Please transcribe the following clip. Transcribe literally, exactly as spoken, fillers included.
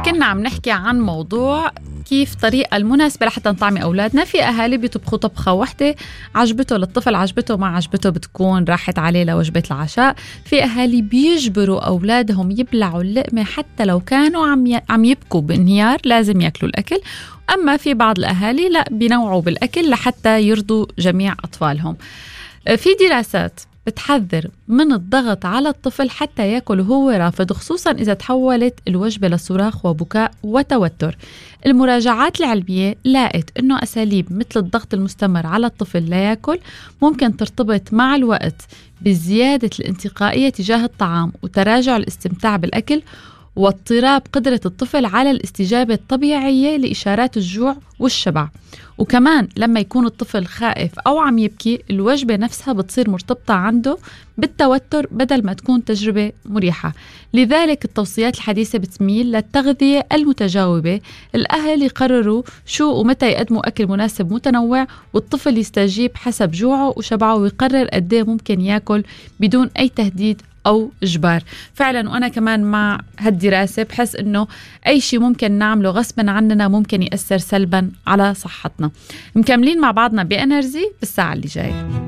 كنا عم نحكي عن موضوع كيف طريقة المناسبة لحتى نطعمي أولادنا. في أهالي بيطبخوا طبخة واحدة عجبته للطفل، عجبته ما عجبته بتكون راحت عليه لوجبة العشاء. في أهالي بيجبروا أولادهم يبلعوا اللقمة حتى لو كانوا عم عم يبكوا بانهيار، لازم يأكلوا الأكل. أما في بعض الأهالي لا، بينوعوا بالأكل لحتى يرضوا جميع أطفالهم. في دراسات بتحذر من الضغط على الطفل حتى يأكل وهو رافض، خصوصا إذا تحولت الوجبة لصراخ وبكاء وتوتر. المراجعات العلمية لاقت أنه أساليب مثل الضغط المستمر على الطفل لا يأكل ممكن ترتبط مع الوقت بزيادة الانتقائية تجاه الطعام وتراجع الاستمتاع بالأكل واضطراب قدرة الطفل على الاستجابة الطبيعية لإشارات الجوع والشبع. وكمان لما يكون الطفل خائف أو عم يبكي، الوجبة نفسها بتصير مرتبطة عنده بالتوتر بدل ما تكون تجربة مريحة. لذلك التوصيات الحديثة بتميل للتغذية المتجاوبة. الأهل يقرروا شو ومتى يقدموا أكل مناسب متنوع، والطفل يستجيب حسب جوعه وشبعه ويقرر قد ايه ممكن يأكل بدون أي تهديد أو إجبار. فعلا وأنا كمان مع هالدراسة، بحس إنه أي شيء ممكن نعمله غصبا عننا ممكن يأثر سلبا على صحتنا. مكملين مع بعضنا بإنرجي بالساعة اللي جاية.